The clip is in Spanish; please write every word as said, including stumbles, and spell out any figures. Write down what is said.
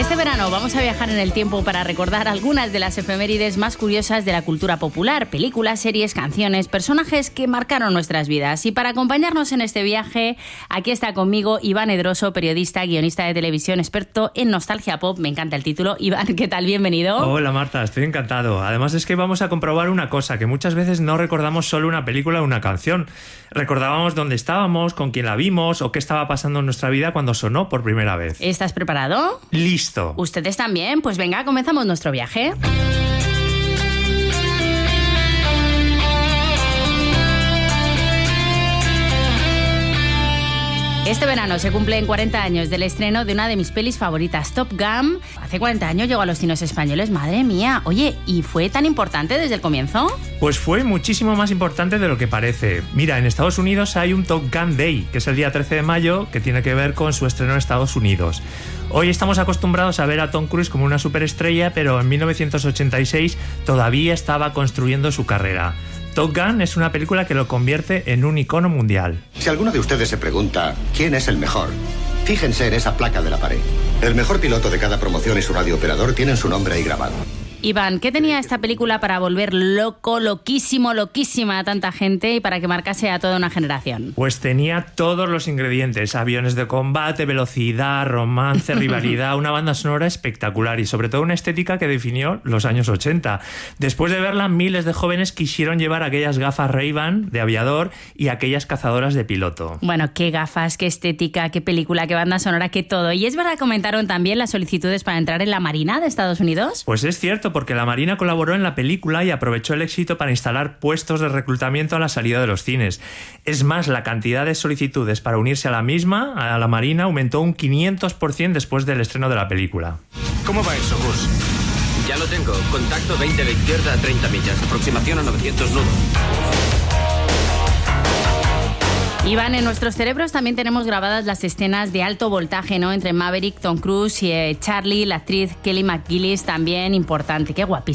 Este verano vamos a viajar en el tiempo para recordar algunas de las efemérides más curiosas de la cultura popular, películas, series, canciones, personajes que marcaron nuestras vidas. Y para acompañarnos en este viaje, aquí está conmigo Iván Edroso, periodista, guionista de televisión, experto en nostalgia pop. Me encanta el título. Iván, ¿qué tal? Bienvenido. Hola Marta, estoy encantado. Además es que vamos a comprobar una cosa, que muchas veces no recordamos solo una película o una canción. Recordábamos dónde estábamos, con quién la vimos o qué estaba pasando en nuestra vida cuando sonó por primera vez. ¿Estás preparado? Listo. ¿Ustedes también? Pues venga, comenzamos nuestro viaje. Este verano se cumplen cuarenta años del estreno de una de mis pelis favoritas, Top Gun. Hace cuarenta años llegó a los cines españoles, madre mía. Oye, ¿y fue tan importante desde el comienzo? Pues fue muchísimo más importante de lo que parece. Mira, en Estados Unidos hay un Top Gun Day, que es el día trece de mayo, que tiene que ver con su estreno en Estados Unidos. Hoy estamos acostumbrados a ver a Tom Cruise como una superestrella, pero en mil novecientos ochenta y seis todavía estaba construyendo su carrera. Top Gun es una película que lo convierte en un icono mundial. Si alguno de ustedes se pregunta quién es el mejor, fíjense en esa placa de la pared. El mejor piloto de cada promoción y su radiooperador tienen su nombre ahí grabado. Iván, ¿qué tenía esta película para volver loco, loquísimo, loquísima a tanta gente y para que marcase a toda una generación? Pues tenía todos los ingredientes: aviones de combate, velocidad, romance, rivalidad, una banda sonora espectacular y sobre todo una estética que definió los años ochenta. Después de verla, miles de jóvenes quisieron llevar aquellas gafas Ray-Ban de aviador y aquellas cazadoras de piloto. Bueno, qué gafas, qué estética, qué película, qué banda sonora, qué todo. ¿Y es verdad que comentaron también las solicitudes para entrar en la Marina de Estados Unidos? Pues es cierto, porque la Marina colaboró en la película y aprovechó el éxito para instalar puestos de reclutamiento a la salida de los cines. Es más, la cantidad de solicitudes para unirse a la misma, a la Marina, aumentó un quinientos por ciento después del estreno de la película. ¿Cómo va eso, Gus? Ya lo tengo. Contacto veinte de izquierda a treinta millas. Aproximación a novecientos nudos. Iván, en nuestros cerebros también tenemos grabadas las escenas de alto voltaje, ¿no? Entre Maverick, Tom Cruise y eh, Charlie, la actriz Kelly McGillis, también importante. Qué guapísima.